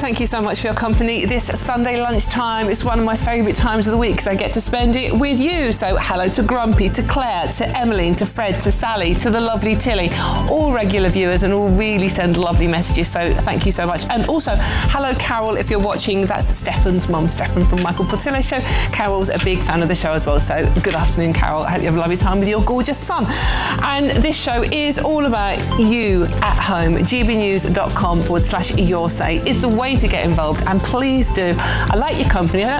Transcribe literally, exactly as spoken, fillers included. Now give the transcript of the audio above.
thank you so much for your company this Sunday lunchtime. It's one of my favourite times of the week because I get to spend it with you. So hello to Grumpy, to Claire, to Emmeline, to Fred, to Sally, to the lovely Tilly, all regular viewers and all really send lovely messages. So thank you so much. And also, hello Carol, if you're watching. That's Stefan's mum, Stefan from Michael Portillo's show. Carol's a big fan of the show as well. So good afternoon, Carol. I hope you have a lovely time with your gorgeous son. And this show is all about you at home. gbnews.com forward slash your say is the way to get involved. And please do. I like your company. I don't